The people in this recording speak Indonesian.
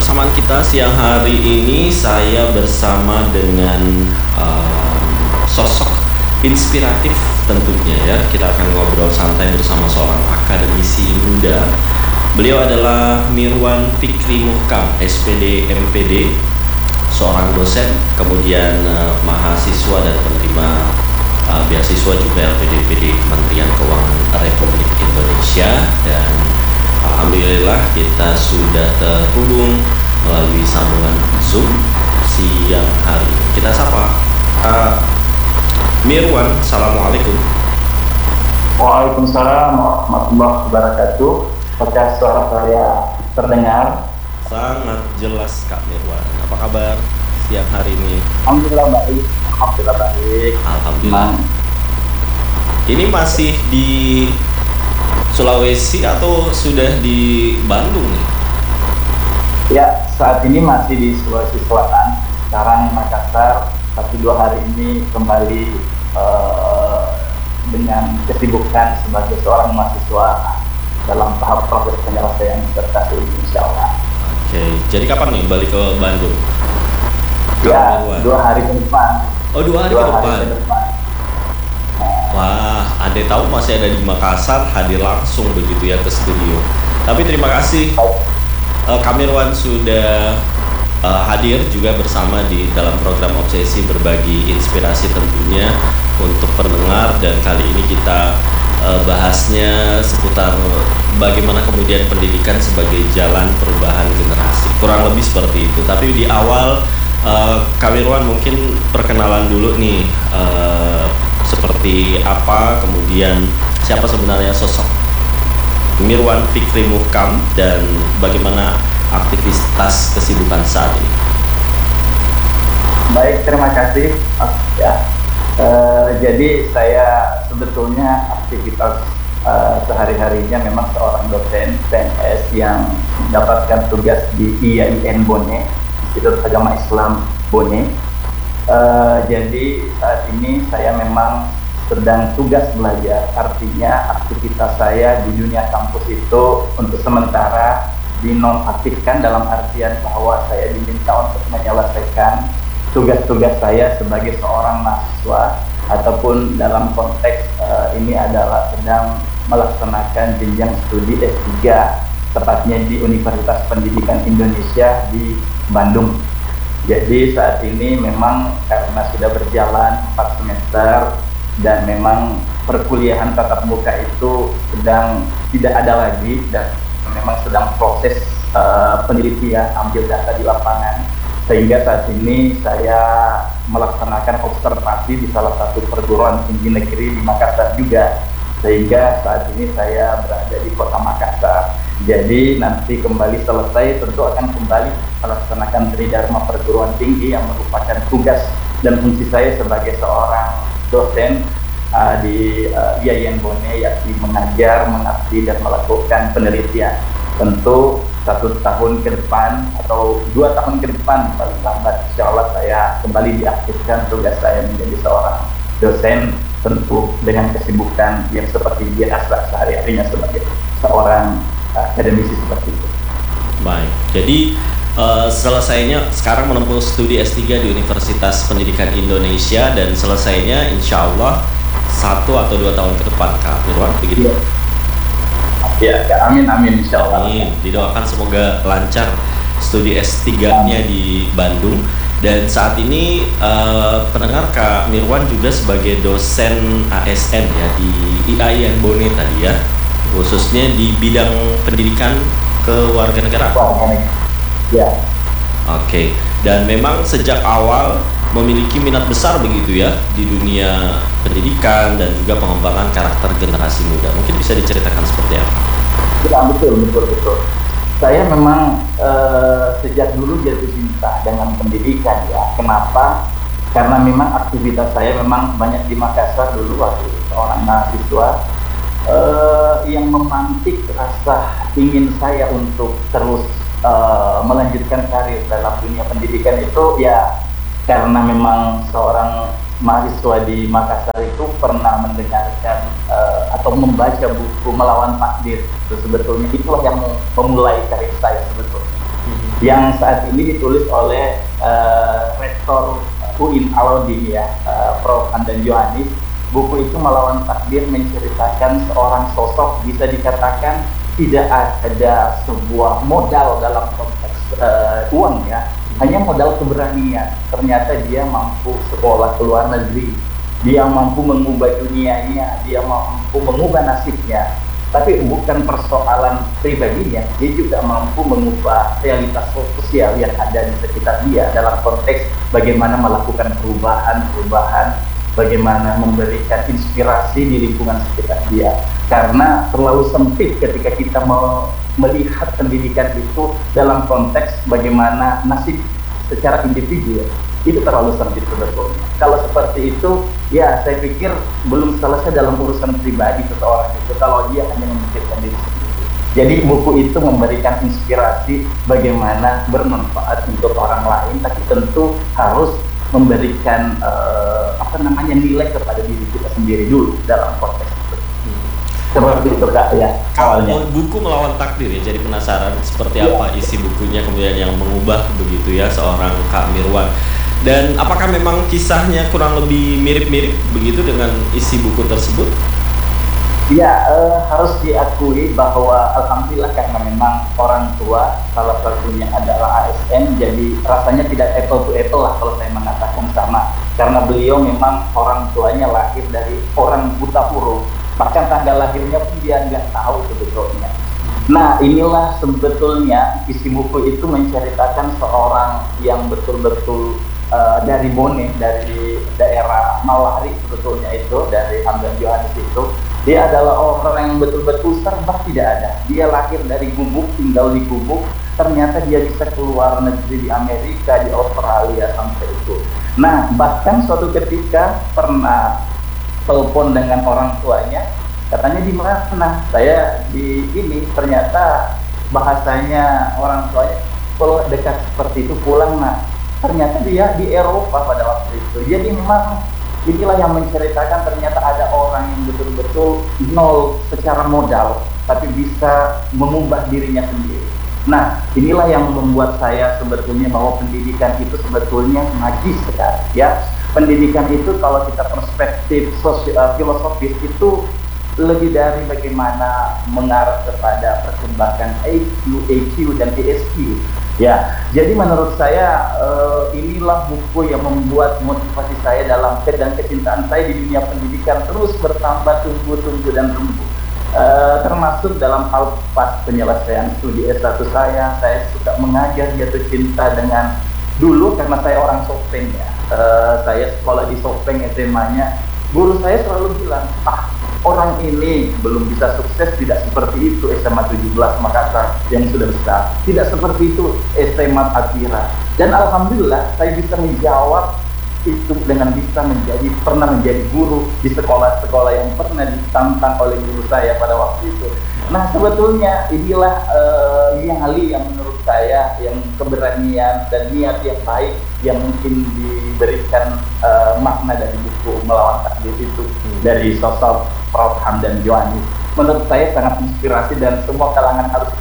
kebersamaan kita siang hari ini saya bersama dengan sosok inspiratif tentunya ya. Kita akan ngobrol santai bersama seorang akademisi muda. Beliau adalah Mirwan Fikri Muhkam, SPD MPD, seorang dosen, kemudian mahasiswa dan penerima beasiswa juga LPDPD Kementerian Keuangan Republik Indonesia. Dan alhamdulillah kita sudah terhubung melalui sambungan Zoom siang hari ini. Kita sapa Mirwan. Assalamualaikum. Waalaikumsalam warahmatullahi wabarakatuh. Apakah suara saya terdengar? Sangat jelas Kak Mirwan. Apa kabar siang hari ini? Alhamdulillah baik. Alhamdulillah baik. Alhamdulillah. Ini masih di Sulawesi atau sudah di Bandung nih? Ya, saat ini masih di Sulawesi Selatan. Sekarang Makassar, tapi 2 hari ini kembali dengan kesibukan sebagai seorang mahasiswa dalam tahap proses penyelesaian disertasi ini, insya Allah. Oke, jadi kapan nih balik ke Bandung? Ya, 2 hari ke depan. Oh, 2 hari 2 ke hari depan. ke depan. Wah, Ade tahu masih ada di Makassar, hadir langsung begitu ya ke studio. Tapi terima kasih Kak Mirwan sudah hadir juga bersama di dalam program Obsesi, berbagi inspirasi tentunya untuk pendengar. Dan kali ini kita bahasnya seputar bagaimana kemudian pendidikan sebagai jalan perubahan generasi. Kurang lebih seperti itu. Tapi di awal Kak Mirwan mungkin perkenalan dulu nih, seperti apa, kemudian siapa sebenarnya sosok Mirwan Fikri Muhkam dan bagaimana aktivitas kesibukan saat ini. Baik, terima kasih. Jadi saya sebetulnya aktivitas sehari-harinya memang seorang dosen PNS yang mendapatkan tugas di IAIN Bone, Institut Agama Islam Bone. Jadi saat ini saya memang sedang tugas belajar, artinya aktivitas saya di dunia kampus itu untuk sementara dinonaktifkan, dalam artian bahwa saya diminta untuk menyelesaikan tugas-tugas saya sebagai seorang mahasiswa, ataupun dalam konteks ini adalah sedang melaksanakan jenjang studi S3, tepatnya di Universitas Pendidikan Indonesia di Bandung. Jadi saat ini memang karena sudah berjalan 4 semester dan memang perkuliahan tatap muka itu sedang tidak ada lagi, dan memang sedang proses penelitian, ambil data di lapangan, sehingga saat ini saya melaksanakan observasi di salah satu perguruan tinggi negeri di Makassar juga, sehingga saat ini saya berada di kota Makassar. Jadi nanti kembali selesai tentu akan kembali melaksanakan tridharma perguruan tinggi yang merupakan tugas dan fungsi saya sebagai seorang dosen di IAIN Bone, yakni mengajar, mengabdi, dan melakukan penelitian. Tentu 1 tahun ke depan atau 2 tahun ke depan paling lambat, insya Allah saya kembali diaktifkan tugas saya menjadi seorang dosen, tentu dengan kesibukan yang seperti biasa sehari-harinya sebagai seorang akademisi seperti itu. Baik, jadi selesainya sekarang menempuh studi S3 di Universitas Pendidikan Indonesia, dan selesainya insya Allah 1 atau 2 tahun ke depan, Kak Mirwan, begitu? Ya, amin insya Allah. Amin, didoakan semoga lancar studi S3-nya di Bandung. Dan saat ini pendengar, Kak Mirwan juga sebagai dosen ASN ya di IAIN Bone tadi ya, khususnya di bidang pendidikan kewarganegaraan. Ya. Oke. Dan memang sejak awal memiliki minat besar begitu ya di dunia pendidikan dan juga pengembangan karakter generasi muda. Mungkin bisa diceritakan seperti apa? Ya, betul. Saya memang sejak dulu jatuh cinta dengan pendidikan ya. Kenapa? Karena memang aktivitas saya memang banyak di Makassar dulu waktu seorang mahasiswa, yang memantik rasa ingin saya untuk terus melanjutkan karir dalam dunia pendidikan itu ya, karena memang seorang mahasiswa di Makassar itu pernah mendengarkan atau membaca buku Melawan Takdir. Itu sebetulnya itulah yang memulai karir saya sebetulnya. yang saat ini ditulis oleh Rektor UIN Alauddin ya, Prof. Hamdan Johanis. Buku itu Melawan Takdir menceritakan seorang sosok bisa dikatakan tidak ada sebuah modal dalam konteks uang ya, hanya modal keberanian. Ternyata dia mampu sekolah ke luar negeri, dia mampu mengubah dunianya, dia mampu mengubah nasibnya. Tapi bukan persoalan pribadinya, dia juga mampu mengubah realitas sosial yang ada di sekitar dia dalam konteks bagaimana melakukan perubahan, bagaimana memberikan inspirasi di lingkungan sekitar dia. Karena terlalu sempit ketika kita melihat pendidikan itu dalam konteks bagaimana nasib secara individu, itu terlalu sempit sebetulnya. Kalau seperti itu, ya saya pikir belum selesai dalam urusan pribadi seseorang itu kalau dia hanya memikirkan diri sendiri. Jadi buku itu memberikan inspirasi bagaimana bermanfaat untuk orang lain, tapi tentu harus memberikan nilai kepada diri kita sendiri dulu dalam konteks itu. Seperti itu Kak ya awalnya. Buku Melawan Takdir ya, jadi penasaran seperti apa isi bukunya kemudian yang mengubah begitu ya seorang Kak Mirwan. Dan apakah memang kisahnya kurang lebih mirip-mirip begitu dengan isi buku tersebut? Ya, harus diakui bahwa alhamdulillah karena memang orang tua salah satunya adalah ASN, jadi rasanya tidak apple to apple lah kalau saya mengatakan sama. Karena beliau memang orang tuanya lahir dari orang buta huruf, bahkan tanggal lahirnya pun dia nggak tahu sebetulnya. Nah, inilah sebetulnya isi buku itu menceritakan seorang yang betul-betul dari Bone, dari daerah Malahari sebetulnya itu, dari Hamdan Johanis itu. Dia adalah orang yang betul-betul serba tidak ada. Dia lahir dari gubuk, tinggal di gubuk. Ternyata dia bisa keluar negeri di Amerika, di Australia sampai itu. Nah, bahkan suatu ketika pernah telepon dengan orang tuanya, katanya di mana? Saya di ini. Ternyata bahasanya orang tuanya, kalau dekat seperti itu pulang nak. Ternyata dia di Eropa pada waktu itu. Jadi memang inilah yang menceritakan ternyata ada orang yang betul-betul nol secara modal, tapi bisa mengubah dirinya sendiri. Nah, inilah yang membuat saya sebetulnya bahwa pendidikan itu sebetulnya magis sekali ya. Pendidikan itu kalau kita perspektif filosofis itu lebih dari bagaimana mengarah kepada perkembangan IQ, EQ, dan ESQ. Ya, jadi menurut saya inilah buku yang membuat motivasi saya dalam dan kecintaan saya di dunia pendidikan terus bertambah, tumbuh dan tumbuh. Termasuk dalam hal pas penyelesaian studi S1 saya suka mengajar, jatuh cinta dengan dulu karena saya orang Sopeng ya. Saya sekolah di Sopeng SMA-nya. Guru saya selalu bilang, orang ini belum bisa sukses tidak seperti itu SMA 17 Makassar yang sudah besar, tidak seperti itu SMA Atira. Dan alhamdulillah saya bisa menjawab itu dengan bisa pernah menjadi guru di sekolah-sekolah yang pernah ditantang oleh guru saya pada waktu itu. Nah, sebetulnya inilah nyali yang menurut saya, yang keberanian dan niat yang baik yang mungkin diberikan makna dari buku Melawan Takdir itu dari sosok Prof. Hamdan Johanis. Menurut saya sangat inspirasi dan semua kalangan harus